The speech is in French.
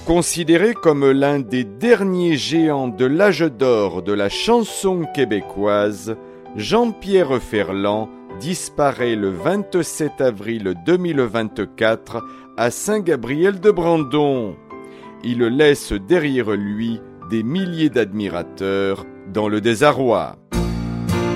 Considéré comme l'un des derniers géants de l'âge d'or de la chanson québécoise, Jean-Pierre Ferland disparaît le 27 avril 2024 à Saint-Gabriel-de-Brandon. Il laisse derrière lui des milliers d'admirateurs dans le désarroi.